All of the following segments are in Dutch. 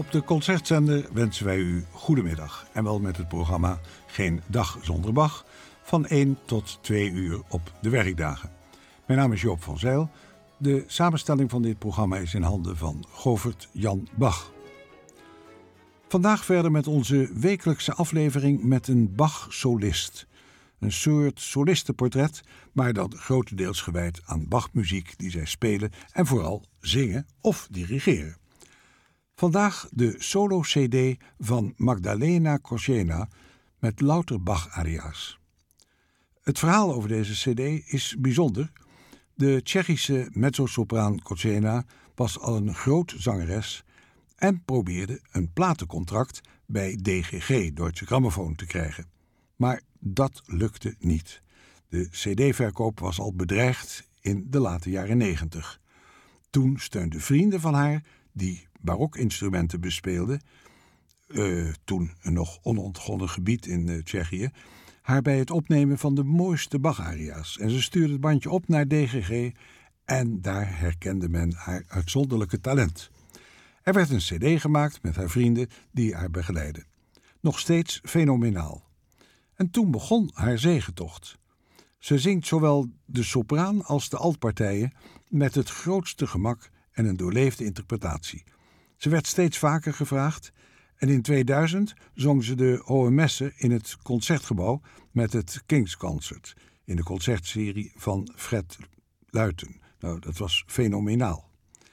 Op de Concertzender wensen wij u goedemiddag. En wel met het programma Geen Dag Zonder Bach van 1 tot 2 uur op de werkdagen. Mijn naam is Joop van Zijl. De samenstelling van dit programma is in handen van Govert Jan Bach. Vandaag verder met onze wekelijkse aflevering met een Bach-solist. Een soort solistenportret, maar dan grotendeels gewijd aan Bach-muziek die zij spelen en vooral zingen of dirigeren. Vandaag de solo-cd van Magdalena Korzena met louter Bach-aria's. Het verhaal over deze cd is bijzonder. De Tsjechische mezzosopraan Korzena was al een groot zangeres en probeerde een platencontract bij DGG, Deutsche Grammophon, te krijgen. Maar dat lukte niet. De cd-verkoop was al bedreigd in de late jaren 90. Toen steunden vrienden van haar, die barokinstrumenten bespeelden, toen een nog onontgonnen gebied in Tsjechië, haar bij het opnemen van de mooiste Bach-aria's. En ze stuurde het bandje op naar DGG en daar herkende men haar uitzonderlijke talent. Er werd een cd gemaakt met haar vrienden die haar begeleidden. Nog steeds fenomenaal. En toen begon haar zegentocht. Ze zingt zowel de sopraan als de altpartijen met het grootste gemak en een doorleefde interpretatie. Ze werd steeds vaker gevraagd en in 2000 zong ze de Hohe Messe in het Concertgebouw met het King's Concert in de concertserie van Fred Luiten. Nou, dat was fenomenaal.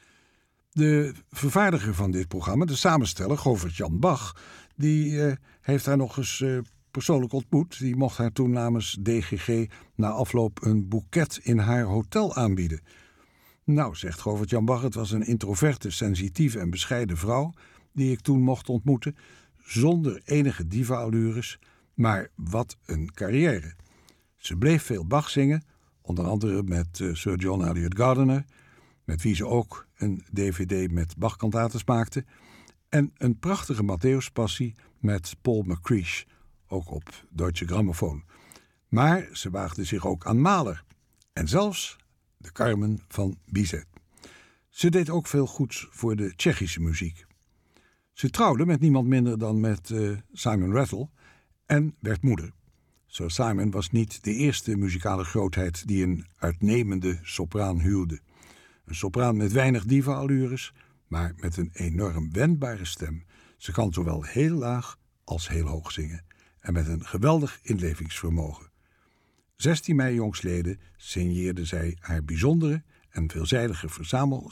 De vervaardiger van dit programma, de samensteller, Govert Jan Bach, die heeft haar nog eens persoonlijk ontmoet. Die mocht haar toen namens DGG na afloop een boeket in haar hotel aanbieden. Nou, zegt Govert Jan Bach, het was een introverte, sensitieve en bescheiden vrouw die ik toen mocht ontmoeten, zonder enige diva-allures, maar wat een carrière. Ze bleef veel Bach zingen, onder andere met Sir John Eliot Gardiner, met wie ze ook een dvd met Bach-kantates maakte, en een prachtige Matthäuspassie met Paul McCreesh, ook op Deutsche Grammophon. Maar ze waagde zich ook aan Mahler en zelfs de Carmen van Bizet. Ze deed ook veel goeds voor de Tsjechische muziek. Ze trouwde met niemand minder dan met Simon Rattle en werd moeder. Sir Simon was niet de eerste muzikale grootheid die een uitnemende sopraan huwde. Een sopraan met weinig diva-allures, maar met een enorm wendbare stem. Ze kan zowel heel laag als heel hoog zingen en met een geweldig inlevingsvermogen. 16 mei jongstleden signeerde zij haar bijzondere en veelzijdige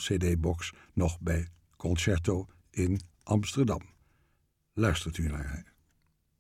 verzamel-cd-box nog bij Concerto in Amsterdam. Luistert u naar haar.